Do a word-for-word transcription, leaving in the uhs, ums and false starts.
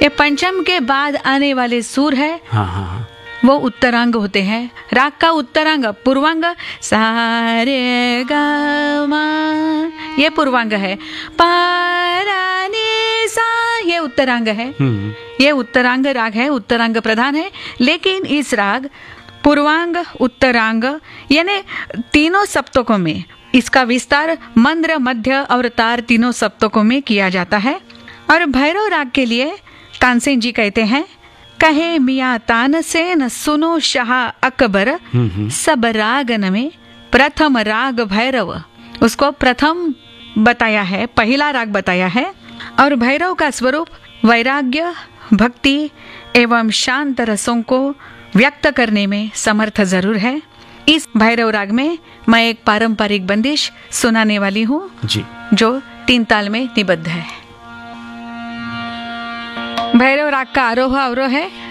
ये पंचम के बाद आने वाले सुर है, हाँ हाँ हाँ, वो उत्तरांग होते हैं। राग का उत्तरांग पूर्वांग सा रे गा मा, ये पूर्वांग है। पा रा नी सा, ये उत्तरांग है। हम्म, ये उत्तरांग राग है, उत्तरांग प्रधान है। लेकिन इस राग पूर्वांग उत्तरांग यानी तीनों सप्तकों में इसका विस्तार मंद्र, मध्य और तार तीनों सप्तकों में किया जाता है। और भैरव राग के लिए तानसेन जी कहते हैं, कहे मियाँ तानसेन सुनो शाह अकबर, सब रागन में प्रथम राग भैरव। उसको प्रथम बताया है, पहला राग बताया है। और भैरव का स्वरूप वैराग्य, भक्ति एवं शांत रसों को व्यक्त करने में समर्थ जरूर है। इस भैरव राग में मैं एक पारंपरिक बंदिश सुनाने वाली हूँ जी, जो तीन ताल में निबद्ध है। भैरव राग का आरोह अवरोह है